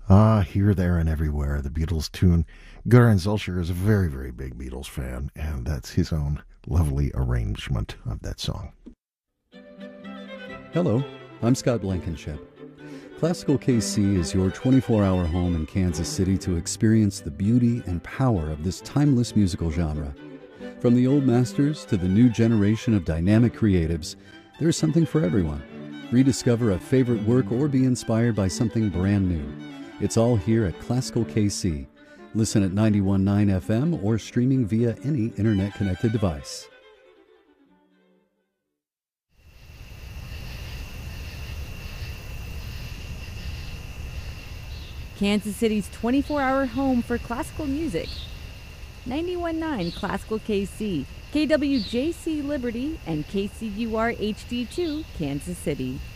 Ah, Here, There, and Everywhere, the Beatles tune. Göran Zolscher is a very, very big Beatles fan, and that's his own lovely arrangement of that song. Hello, I'm Scott Blankenship. Classical KC is your 24-hour home in Kansas City to experience the beauty and power of this timeless musical genre. From the old masters to the new generation of dynamic creatives, there's something for everyone. Rediscover a favorite work or be inspired by something brand new. It's all here at Classical KC. Listen at 91.9 FM or streaming via any internet-connected device. Kansas City's 24-hour home for classical music. 91.9 Classical KC, KWJC Liberty, and KCUR HD2 Kansas City.